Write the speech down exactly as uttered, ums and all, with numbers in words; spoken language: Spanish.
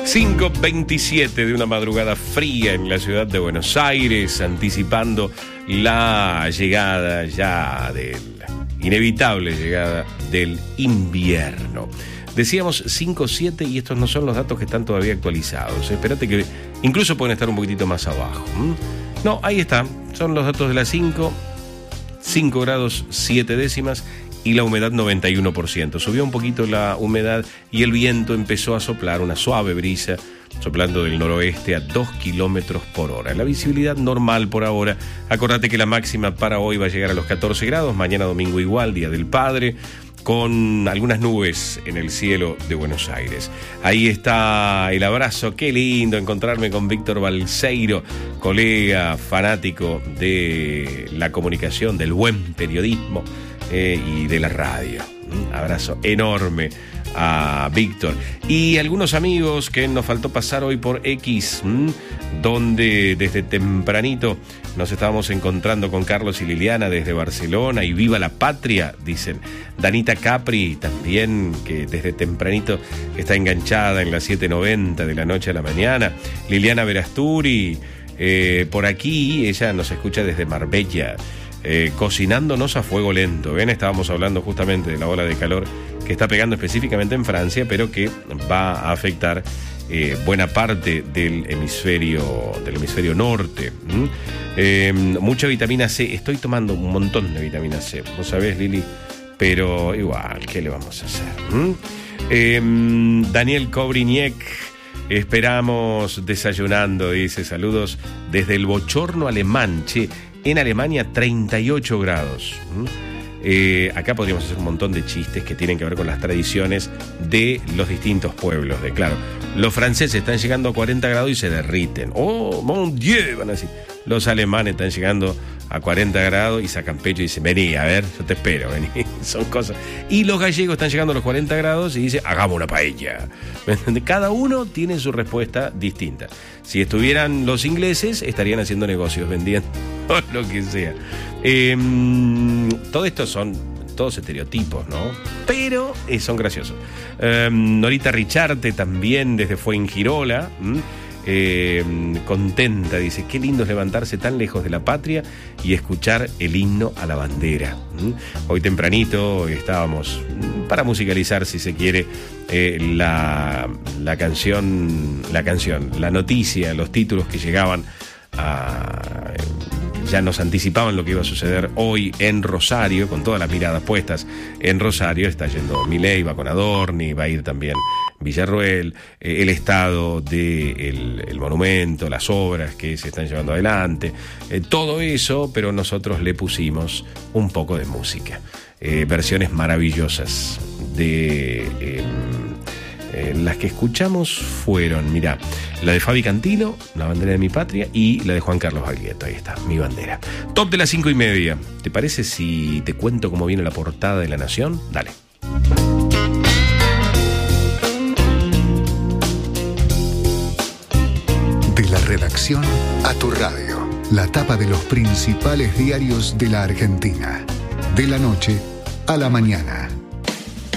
cinco veintisiete de una madrugada fría en la ciudad de Buenos Aires, anticipando la llegada ya del inevitable llegada del invierno. Decíamos cinco siete y estos no son los datos que están todavía actualizados. Espérate que incluso pueden estar un poquitito más abajo. No, ahí está. Son los datos de las cinco. cinco grados siete décimas y la humedad noventa y uno por ciento. Subió un poquito la humedad y el viento empezó a soplar, una suave brisa soplando del noroeste a dos kilómetros por hora. La visibilidad normal por ahora. Acordate que la máxima para hoy va a llegar a los catorce grados, mañana domingo igual, Día del Padre, con algunas nubes en el cielo de Buenos Aires. Ahí está el abrazo, qué lindo encontrarme con Víctor Balseiro, colega fanático de la comunicación, del buen periodismo eh, y de la radio. Un abrazo enorme a Víctor y algunos amigos que nos faltó pasar hoy por X, ¿m? donde desde tempranito nos estábamos encontrando con Carlos y Liliana desde Barcelona y viva la patria, dicen. Danita Capri también, que desde tempranito está enganchada en las siete noventa de la noche a la mañana. Liliana Verasturi, eh, por aquí, ella nos escucha desde Marbella, eh, cocinándonos a fuego lento. ¿Ven? Estábamos hablando justamente de la ola de calor que está pegando específicamente en Francia, pero que va a afectar eh, buena parte del hemisferio, del hemisferio norte. ¿Mm? Eh, mucha vitamina C. Estoy tomando un montón de vitamina C. Vos sabés, Lili, pero igual, ¿qué le vamos a hacer? ¿Mm? Eh, Daniel Cobriniec, esperamos desayunando, dice, saludos desde el bochorno alemán. Che, en Alemania treinta y ocho grados. ¿Mm? Eh, acá podríamos hacer un montón de chistes que tienen que ver con las tradiciones de los distintos pueblos. De claro, los franceses están llegando a cuarenta grados y se derriten. Oh, mon Dieu, van a decir. Los alemanes están llegando a cuarenta grados y sacan pecho y dicen, vení, a ver, yo te espero, vení. Son cosas. Y los gallegos están llegando a los cuarenta grados y dicen, hagamos una paella. Cada uno tiene su respuesta distinta. Si estuvieran los ingleses, estarían haciendo negocios, vendiendo lo que sea. Eh, todo esto son todos estereotipos, ¿no? Pero eh, son graciosos. Eh, Norita Richarte también desde Fuengirola, ¿m? Eh, contenta, dice, qué lindo es levantarse tan lejos de la patria y escuchar el himno a la bandera. ¿Mm? Hoy tempranito estábamos, para musicalizar si se quiere, eh, la, la canción, la canción, la noticia, los títulos que llegaban a... ya nos anticipaban lo que iba a suceder hoy en Rosario, con todas las miradas puestas en Rosario. Está yendo Milei, va con Adorni, va a ir también Villarruel, eh, el estado del el monumento, las obras que se están llevando adelante, eh, todo eso, pero nosotros le pusimos un poco de música, eh, versiones maravillosas de... Eh, Eh, las que escuchamos fueron, mirá, la de Fabi Cantilo, La bandera de mi patria, y la de Juan Carlos Baglietto. Ahí está, Mi bandera. Top de las cinco y media. ¿Te parece si te cuento cómo viene la portada de La Nación? Dale. De la redacción a tu radio. La tapa de los principales diarios de la Argentina. De la noche a la mañana.